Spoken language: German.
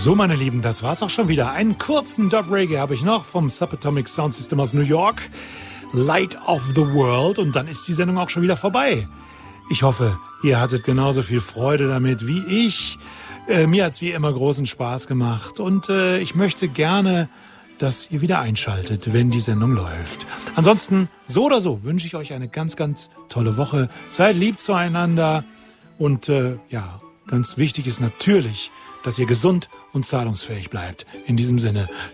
So, meine Lieben, das war's auch schon wieder. Einen kurzen Dub Reggae habe ich noch vom Subatomic Sound System aus New York. Light of the World. Und dann ist die Sendung auch schon wieder vorbei. Ich hoffe, ihr hattet genauso viel Freude damit wie ich. Mir hat's wie immer großen Spaß gemacht. Und ich möchte gerne, dass ihr wieder einschaltet, wenn die Sendung läuft. Ansonsten, so oder so, wünsche ich euch eine ganz, ganz tolle Woche. Seid lieb zueinander. Und ja, ganz wichtig ist natürlich, dass ihr gesund und zahlungsfähig bleibt. In diesem Sinne,